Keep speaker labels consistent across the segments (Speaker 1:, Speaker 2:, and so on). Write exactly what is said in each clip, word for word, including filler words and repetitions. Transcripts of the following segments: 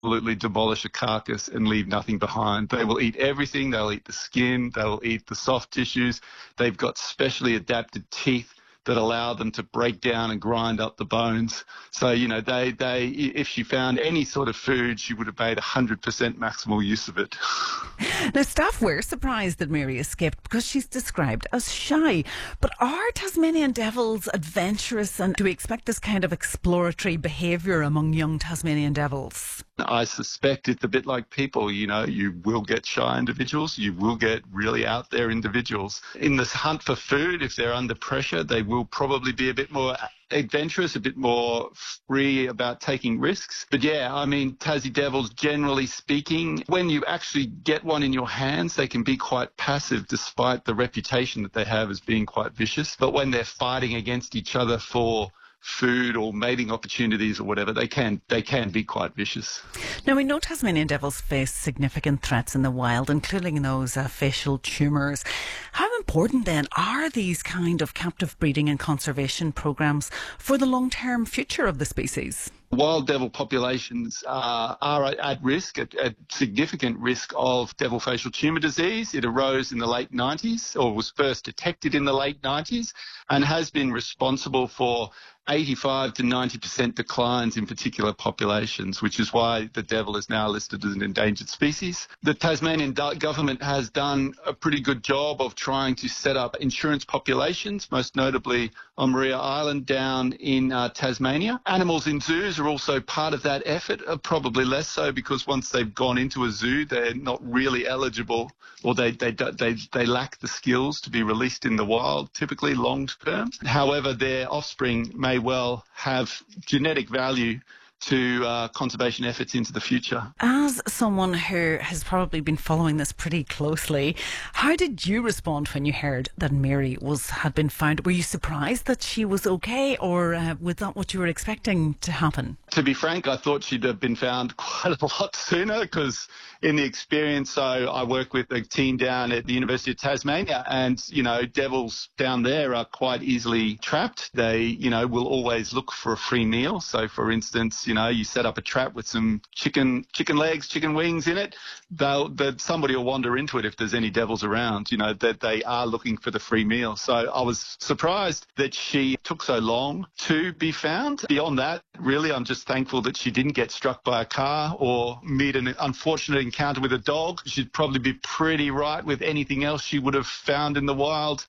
Speaker 1: absolutely demolish a carcass and leave nothing behind. They will eat everything. They'll eat the skin. They'll eat the soft tissues. They've got specially adapted teeth that allow them to break down and grind up the bones. So, you know, they, they, if she found any sort of food, she would have made one hundred percent maximal use of it.
Speaker 2: Now, staff were surprised that Mary escaped because she's described as shy. But are Tasmanian devils adventurous, and do we expect this kind of exploratory behaviour among young Tasmanian devils?
Speaker 1: I suspect it's a bit like people. You know, you will get shy individuals, you will get really out there individuals. In this hunt for food, if they're under pressure, they will probably be a bit more adventurous, a bit more free about taking risks. But yeah, I mean, Tassie devils, generally speaking, when you actually get one in your hands, they can be quite passive despite the reputation that they have as being quite vicious. But when they're fighting against each other for food or mating opportunities or whatever, they can they can be quite vicious.
Speaker 2: Now, we know Tasmanian devils face significant threats in the wild, including those uh, facial tumours. How important then are these kind of captive breeding and conservation programs for the long-term future of the species?
Speaker 1: Wild devil populations uh, are at risk, at, at significant risk of devil facial tumour disease. It arose in the late nineties, or was first detected in the late nineties, and has been responsible for eighty-five to ninety percent declines in particular populations, which is why the devil is now listed as an endangered species. The Tasmanian government has done a pretty good job of trying to set up insurance populations, most notably on Maria Island down in uh, Tasmania. Animals in zoos are also part of that effort, uh, probably less so because once they've gone into a zoo, they're not really eligible, or they, they, they, they lack the skills to be released in the wild, typically long term. However, their offspring may well have genetic value to uh, conservation efforts into the future.
Speaker 2: As someone who has probably been following this pretty closely, how did you respond when you heard that Mary was had been found? Were you surprised that she was okay, or uh, was that what you were expecting to happen?
Speaker 1: To be frank, I thought she'd have been found quite a lot sooner, because in the experience, so I work with a team down at the University of Tasmania, and, you know, devils down there are quite easily trapped. They, you know, will always look for a free meal. So, for instance, you know, you set up a trap with some chicken chicken legs, chicken wings in it, they'll, that somebody will wander into it if there's any devils around, you know, that they are looking for the free meal. So I was surprised that she took so long to be found. Beyond that, really, I'm just thankful that she didn't get struck by a car or meet an unfortunate encounter with a dog. She'd probably be pretty right with anything else she would have found in the wild.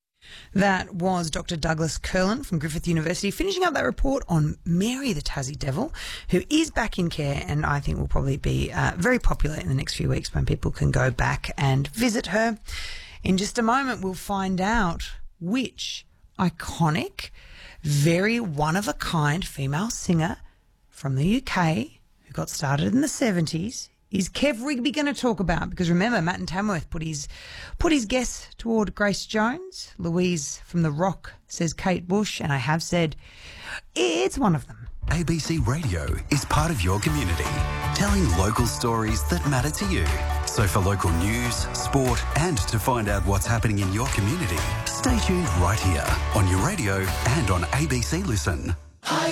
Speaker 3: That was Doctor Douglas Curlin from Griffith University, finishing up that report on Mary the Tassie devil, who is back in care, and I think will probably be uh, very popular in the next few weeks when people can go back and visit her. In just a moment, we'll find out which iconic, very one-of-a-kind female singer from the U K who got started in the seventies is Kev Rigby going to talk about? Because remember, Matt and Tamworth put his put his guess toward Grace Jones. Louise from The Rock says Kate Bush, and I have said it's one of them.
Speaker 4: A B C Radio is part of your community, telling local stories that matter to you. So for local news, sport, and to find out what's happening in your community, stay tuned right here on your radio and on A B C Listen.